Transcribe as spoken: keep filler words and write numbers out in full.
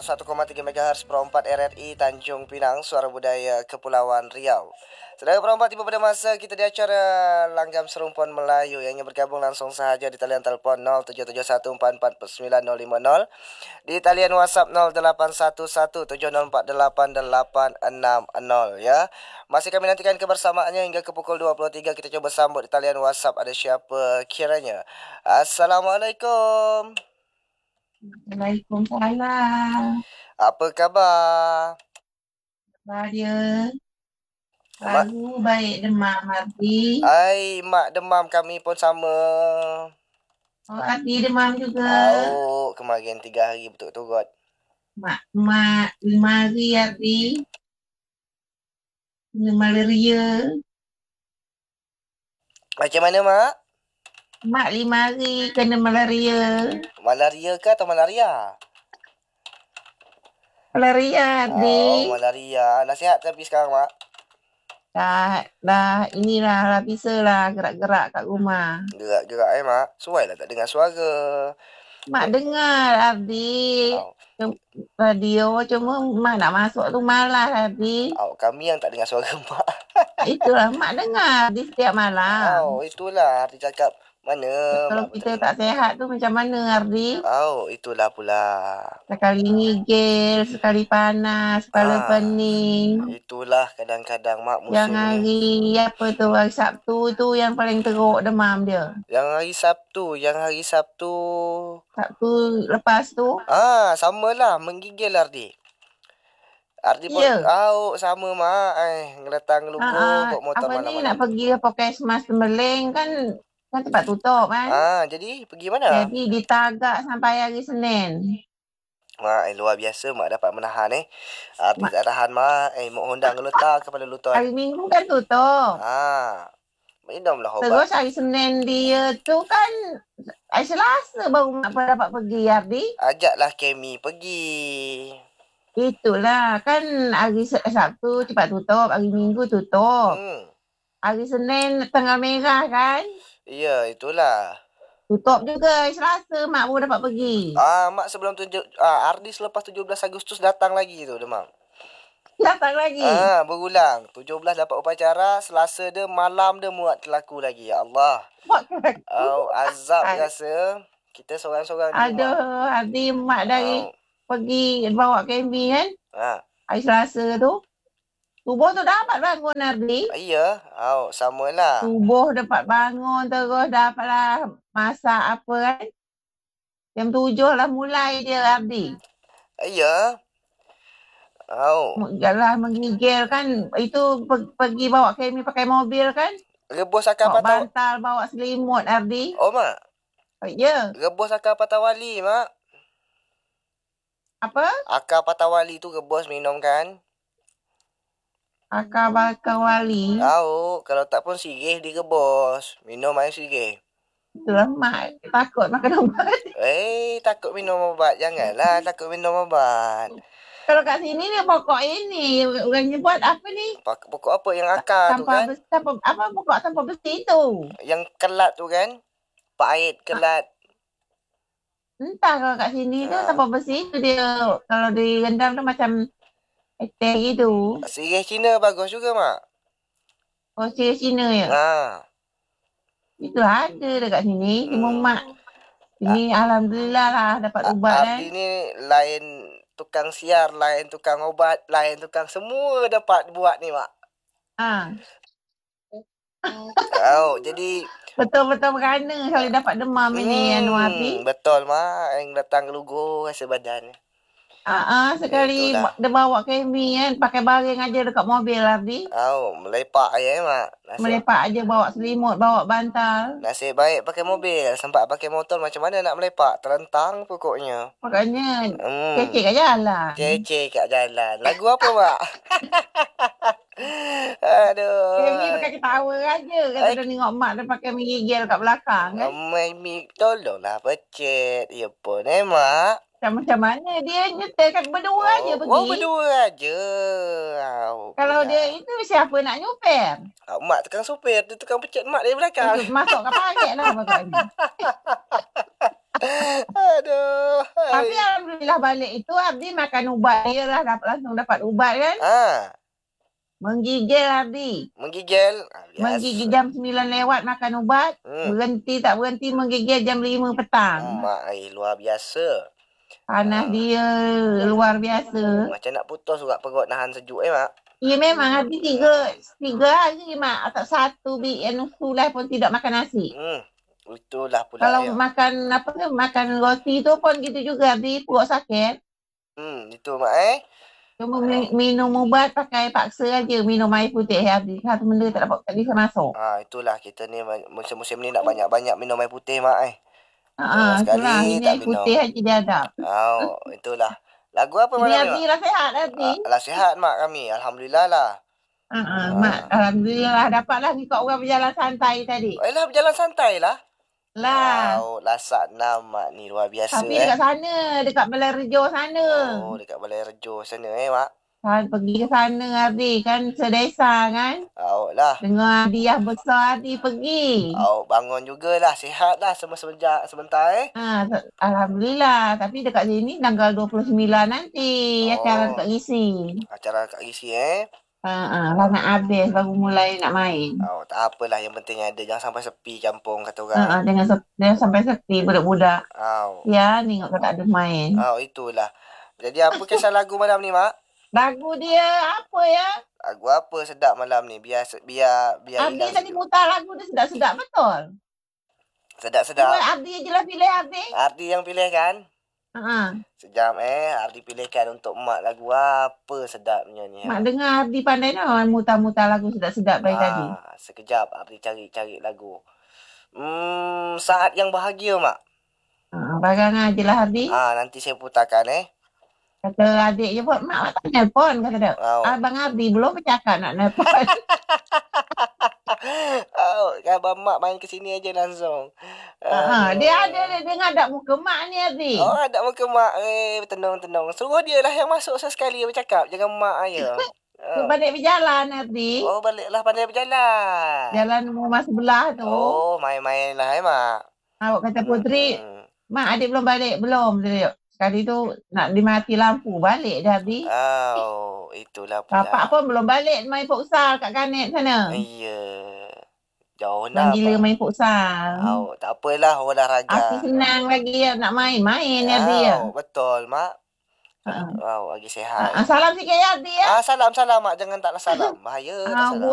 seratus koma tiga megahertz Pro empat R R I Tanjung Pinang, Suara Budaya Kepulauan Riau. Saudara Pro empat, tiba pada masa kita di acara Langgam Serumpun Melayu yang ingin bergabung langsung sahaja di talian telefon nol tujuh tujuh satu empat empat sembilan nol lima nol, di talian WhatsApp nol delapan satu satu tujuh nol empat delapan delapan enam nol ya. Masih kami nantikan kebersamaannya hingga ke pukul dua puluh tiga. Kita coba sambut di talian WhatsApp, ada siapa kiranya. Assalamualaikum. Waalaikumsalam. Apa khabar? Khabar dia. Lalu baik demam Ardi. Ai, mak demam, kami pun sama. Oh, Ardi demam juga. Oh, kemarin tiga hari betul-betul. Mak, mak lima hari Ardi. Kena malaria. Macam mana, mak? Mak lima hari kena malaria. Malaria ke atau malaria? Malaria Ardi. Oh, malaria. Dah sihat tapi sekarang, mak? Dah, dah inilah dah bisa lah gerak-gerak kat rumah. Gerak-gerak eh, mak? Suai lah tak dengar suara. Mak dengar Ardi. Oh. Radio cuma mak nak masuk tu malas Ardi. Oh, kami yang tak dengar suara mak. Itulah mak dengar di setiap malam. Oh, itulah Ardi cakap. Mana? Kalau kita tak sihat tu macam mana Ardi? Oh, itulah pula. Sekali ngigil, sekali panas, kepala ah, pening. Itulah kadang-kadang mak musuh. Yang hari ni. apa tu, hari Sabtu tu yang paling teruk demam dia. Yang hari Sabtu, yang hari Sabtu. Sabtu lepas tu. Ah, samalah menggigil Ardi. Ardi pun yeah. tahu sama mak. Eh, ngeletang lugu ah, bawa motor apa mana-mana. Apa ni nak pergi pakai smas Tembeling kan. Kan tempat tutup kan. Ah, jadi pergi mana? Jadi ditagak sampai hari Senin. Mak, eh, luar biasa mak dapat menahan eh. Ardi tak tahan mak. Eh, mak Honda ngeletak kepada lutut. Hari Minggu kan tutup. Ah. Minumlah obat. Terus hari Senin dia tu kan hari Selasa baru mak dapat pergi Ardi. Ajaklah Kemi pergi. Itulah kan hari Sabtu cepat tutup, hari Minggu tutup. Hmm. Hari Senin tanggal merah kan? Ya, itulah. Tutup juga hari Selasa mak baru dapat pergi. Ah, mak sebelum tujuh ah Ardi selepas tujuh belas Agustus datang lagi tu demam. Datang lagi. Ah, berulang. tujuh belas dapat upacara, Selasa dia malam dia muat kelaku lagi. Ya Allah. Muat kelaku. Oh, azab rasa. Kita seorang-seorang di rumah. Aduh, Ardi mak dari oh. pergi bawa Kemi kan? Ha. Hari Selasa tu. Subuh tu dapat bangun Ardi. Ya, oh, samalah. Subuh dapat bangun terus dapatlah masak apa kan. Jam tujuh lah mulai dia Ardi. Ya. Oh. Jalan menggigil kan. Itu pergi bawa Kemi pakai mobil kan. Rebus akar bawa patah. Bantal, bawa selimut Ardi. Oh, mak? Ya. Rebus akar patah wali, mak. Apa? Akar patah wali tu rebus minum kan. Akar bakar wali. Tahu, kalau tak pun sirih direbus. Minum air sirih. Itulah mak takut makan ubat. Eh, takut minum ubat. Janganlah takut minum ubat. Kalau kat sini ni pokok ini. Orang nyebut apa ni? Pokok apa yang akar tu kan? Besi, tanpa, apa pokok tanpa besi tu? Yang kelat tu kan? Pahit kelat. Entah kalau kat sini ha. tu tanpa besi tu dia. Kalau direndam tu macam teh gitu. Sirih Cina bagus juga, mak. Oh, sirih Cina ya? Ha. Itu ada dekat sini. Cuma hmm. mak. Ini ha. Alhamdulillah lah dapat ubat kan. Abdi ni lain tukang siar, lain tukang obat, lain tukang semua dapat buat ni, mak. Ha. Oh, jadi betul-betul berana kalau dapat demam hmm, ini Anu Ardi. Betul, mak. Yang datang lugu rasa badan. Ah, uh-uh, sekali itulah. Dia bawa Kemi kan, pakai baring aja dekat mobil Ardi. Oh, melepak aja mak. Nasib. Melepak aja, bawa selimut, bawa bantal. Nasib baik pakai mobil, sempat pakai motor macam mana nak melepak? Terentang pokoknya. Makanya hmm. cecek kat jalan. Cecek kat jalan. Lagu apa, mak? Aduh. Kemi pakai ketawa aja. Kata dia tengok mak dia pakai menggigil kat belakang kan. Mami, tolonglah pecet. Ya pun eh, mak. Macam mana dia nyetelkan berdua oh, aja pergi. Oh, berdua aja. Oh, kalau dia itu siapa nak nyuper? Oh, mak tukang supir, dia tukang pecet mak dari belakang. Masuk ke paket lah pokoknya. Aduh. Tapi alhamdulillah balik itu Abdi makan ubat dia lah, dapat langsung dapat ubat kan. Ah. Menggigil Abdi. Menggigil. Ah, menggigil jam sembilan lewat makan ubat. Hmm. Berhenti tak berhenti menggigil jam lima petang. Mak ai luar biasa. Panas ah. dia luar biasa. Macam nak putus juga perut nahan sejuk eh mak. Ya memang Abdi tiga tiga hari mak atau satu bi anu sulai pun tidak makan nasi. Hmm. Itulah pula. Kalau ya. makan apa tu makan roti tu pun gitu juga Abdi perut sakit. Hmm, itu mak eh. Cuma minum ubat pakai paksa aja minum air putih Abdi. Satu benda tak dapat tak bisa masuk. Ah itulah kita ni musim-musim ni nak banyak-banyak minum air putih mak eh. Ah, sekali tak minum. Putih aja dia ada. Oh, itulah. Lagu apa malam ni? Abdi lah sihat Abdi. Ah, lah sihat mak kami. Alhamdulillah lah. Ah, ah, mak alhamdulillah dapatlah ikut orang berjalan santai tadi. Oh, lah berjalan santai lah. Lah. Wow, lasak nama ni luar biasa. Tapi dekat eh. sana, dekat Balai Rejo sana. Oh, dekat Balai Rejo sana eh, mak. Kan pergi ke sana Abdi, kan sedesa kan. Oh, lah. Dengan hadiah besar Abdi pergi. Oh, bangun jugalah, sihat lah semua semenjak sebentar eh. Ha, alhamdulillah, tapi dekat sini tanggal dua puluh sembilan nanti oh. acara dekat Gisi. Acara dekat Gisi eh. Ha, ha, lah nak habis baru mulai nak main. Oh, tak apalah yang penting ada. Jangan sampai sepi kampung kata orang. Ha, ha, jangan, sepi, jangan sampai sepi budak-budak. Oh. Ya, tengok kalau tak ada main. Oh, itulah. Jadi apa kisah lagu malam ni, mak? Lagu dia apa ya? Lagu apa sedap malam ni? Biar biar biar Abdi tadi putar lagu dia sedap-sedap betul. Sedap-sedap. Abdi je lah pilih Abdi. Abdi yang pilih kan? Ha. Sejam eh Ardi pilihkan untuk mak lagu apa sedapnya ni. Mak dengar Ardi pandai nak mutar-mutar lagu sedap-sedap baik ah, tadi. Sekejap Ardi cari-cari lagu. Hmm, saat yang bahagia mak. Ha, barang aje lah Ardi. Ah, nanti saya putarkan eh. Kata adik je pun, mak tak nelpon kata dia. Oh. Abang Ardi belum bercakap nak nelpon. Oh, abang mak main ke sini aja langsung. Ha, dia ada dia dengar tak muka mak ni Ardi. Oh, ada muka mak. Eh, tenang-tenang. Suruh dia lah yang masuk sesekali bercakap. Jangan mak aja. Oh. Balik berjalan Ardi. Oh, baliklah pandai berjalan. Jalan rumah sebelah tu. Oh, main-main lah eh mak. Awak kata Putri, hmm. mak adik belum balik belum dia. Sekali tu nak dimati lampu balik dah Ardi. Oh, itulah pula. Bapak pun belum balik main futsal kat Kanet sana. Iya. Jauh nak. Gila main futsal. Oh, tak apalah olahraga. Aku senang lagi nak main-main ya Ardi ya. Oh, betul mak. Uh-huh. Wow, lagi sihat. Uh, salam sikit ya Ardi ya. Ah, salam salam mak, jangan taklah salam. Bahaya. Uh,